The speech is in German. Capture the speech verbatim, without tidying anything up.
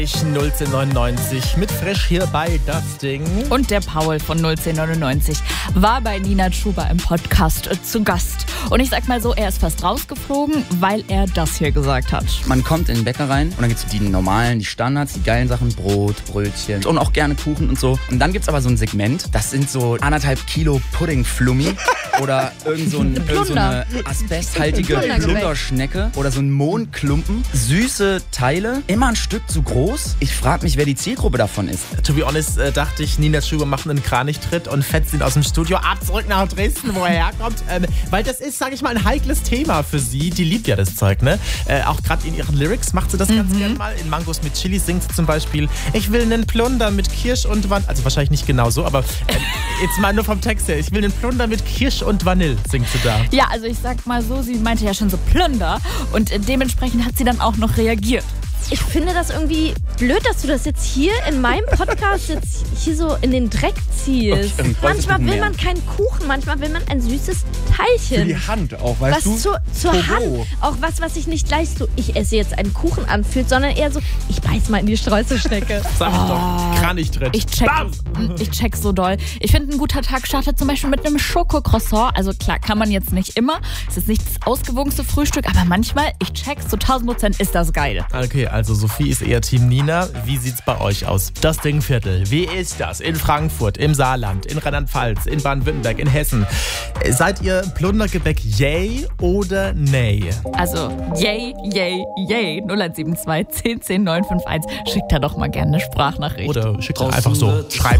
Ich null zehn neunundneunzig mit Frisch hier bei Das Ding. Und der Paul von null zehn neunundneunzig war bei Nina Chuba im Podcast äh, zu Gast. Und ich sag mal so, er ist fast rausgeflogen, weil er das hier gesagt hat. Man kommt in den Bäcker rein und dann gibt's die normalen, die Standards, die geilen Sachen, Brot, Brötchen und auch gerne Kuchen und so. Und dann gibt's aber so ein Segment, das sind so anderthalb Kilo Puddingflummi oder irgend so, ein, irgend so eine asbesthaltige Plunderschnecke oder so ein Mohnklumpen. Süße Teile, immer ein Stück zu groß. Ich frage mich, wer die Zielgruppe davon ist. To be honest, äh, dachte ich, Nina Chuba macht einen Kranichtritt und fetzt ihn aus dem Studio ab, zurück nach Dresden, wo er herkommt. Ähm, weil das ist, sage ich mal, ein heikles Thema für sie. Die liebt ja das Zeug, ne? Äh, auch gerade in ihren Lyrics macht sie das mhm. ganz gerne mal. In Mangos mit Chili singt sie zum Beispiel, ich will einen Plunder mit Kirsch und Vanille. Also wahrscheinlich nicht genau so, aber äh, jetzt mal nur vom Text her. Ich will einen Plunder mit Kirsch und Vanille, singt sie da. Ja, also ich sag mal so, sie meinte ja schon so Plunder und äh, dementsprechend hat sie dann auch noch reagiert. Ich finde das irgendwie blöd, dass du das jetzt hier in meinem Podcast jetzt hier so in den Dreck ziehst. Okay, manchmal will man keinen Kuchen, manchmal will man ein süßes Teilchen. Für die Hand auch, weißt was du? Zu, zur Togo. Hand. Auch was, was sich nicht gleich so, ich esse jetzt einen Kuchen anfühlt, sondern eher so, ich beiß mal in die Streuselschnecke. Sag ich Oh. doch, Kranichtritt. Ich check, ich check so doll. Ich finde, ein guter Tag startet zum Beispiel mit einem Schokocroissant. Also klar, kann man jetzt nicht immer. Es ist nicht das ausgewogenste Frühstück, aber manchmal, ich check's, zu tausend Prozent ist das geil. Okay, also Sophie ist eher Team Nina. Wie sieht's bei euch aus? Das Dingviertel, wie ist das? In Frankfurt, im Saarland, in Rheinland-Pfalz, in Baden-Württemberg, in Hessen. Seid ihr Plundergebäck yay oder nay? Also, yay, yay, yay. null eins sieben zwei, zehn zehn neun fünf eins. Schickt da doch mal gerne eine Sprachnachricht. Oder schickt einfach so. Schreibt